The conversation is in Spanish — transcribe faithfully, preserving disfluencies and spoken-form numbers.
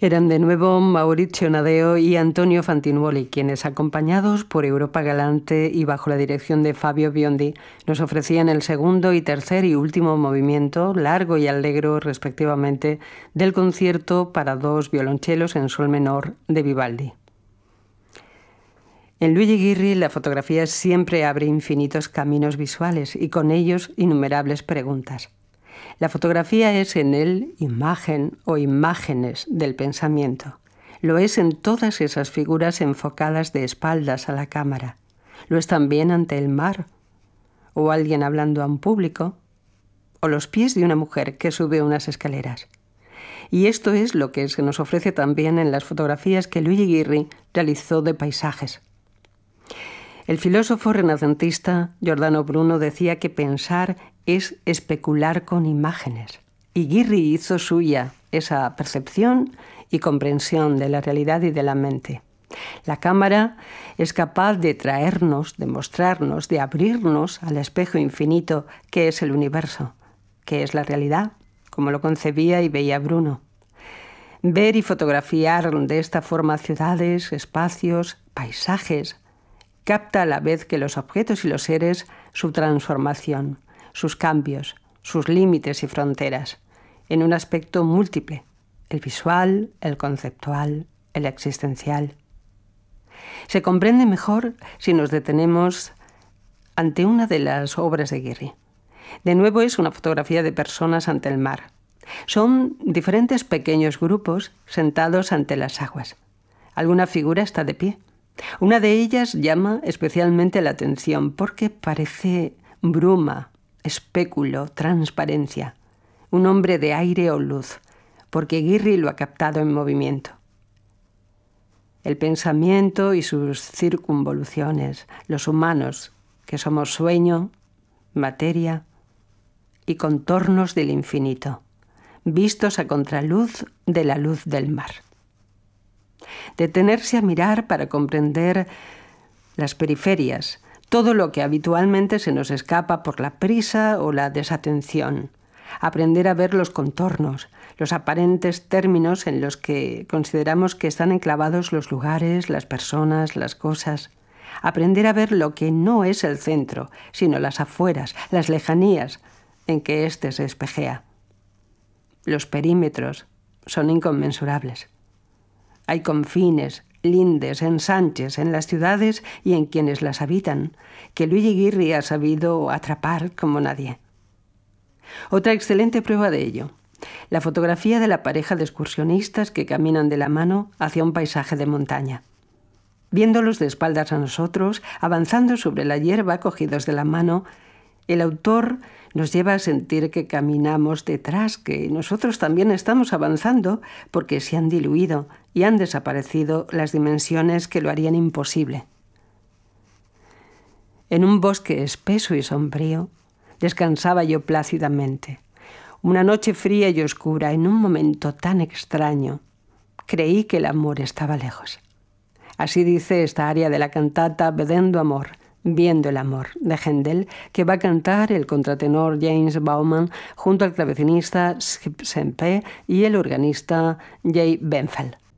Eran de nuevo Maurizio Nadeo y Antonio Fantinuoli, quienes, acompañados por Europa Galante y bajo la dirección de Fabio Biondi, nos ofrecían el segundo y tercer y último movimiento, largo y allegro respectivamente, del concierto para dos violonchelos en sol menor de Vivaldi. En Luigi Ghirri la fotografía siempre abre infinitos caminos visuales y con ellos innumerables preguntas. La fotografía es en él imagen o imágenes del pensamiento. Lo es en todas esas figuras enfocadas de espaldas a la cámara. Lo es también ante el mar, o alguien hablando a un público, o los pies de una mujer que sube unas escaleras. Y esto es lo que se nos ofrece también en las fotografías que Luigi Ghirri realizó de paisajes. El filósofo renacentista Giordano Bruno decía que pensar es especular con imágenes. Y Ghirri hizo suya esa percepción y comprensión de la realidad y de la mente. La cámara es capaz de traernos, de mostrarnos, de abrirnos al espejo infinito que es el universo, que es la realidad, como lo concebía y veía Bruno. Ver y fotografiar de esta forma ciudades, espacios, paisajes, capta a la vez que los objetos y los seres su transformación, sus cambios, sus límites y fronteras, en un aspecto múltiple, el visual, el conceptual, el existencial. Se comprende mejor si nos detenemos ante una de las obras de Ghirri. De nuevo es una fotografía de personas ante el mar. Son diferentes pequeños grupos sentados ante las aguas. Alguna figura está de pie. Una de ellas llama especialmente la atención porque parece bruma, espéculo, transparencia. Un hombre de aire o luz, porque Ghirri lo ha captado en movimiento. El pensamiento y sus circunvoluciones, los humanos, que somos sueño, materia y contornos del infinito, vistos a contraluz de la luz del mar. Detenerse a mirar para comprender las periferias, todo lo que habitualmente se nos escapa por la prisa o la desatención. Aprender a ver los contornos, los aparentes términos en los que consideramos que están enclavados los lugares, las personas, las cosas. Aprender a ver lo que no es el centro, sino las afueras, las lejanías en que éste se espejea. Los perímetros son inconmensurables. Hay confines, lindes, ensanches en las ciudades y en quienes las habitan, que Luigi Ghirri ha sabido atrapar como nadie. Otra excelente prueba de ello, la fotografía de la pareja de excursionistas que caminan de la mano hacia un paisaje de montaña. Viéndolos de espaldas a nosotros, avanzando sobre la hierba cogidos de la mano, el autor nos lleva a sentir que caminamos detrás, que nosotros también estamos avanzando porque se han diluido y han desaparecido las dimensiones que lo harían imposible. En un bosque espeso y sombrío, descansaba yo plácidamente. Una noche fría y oscura, en un momento tan extraño, creí que el amor estaba lejos. Así dice esta aria de la cantata Vedendo Amor, Viendo el amor, de Händel, que va a cantar el contratenor James Bauman junto al clavecinista Skip Sempe y el organista Jay Benfeld.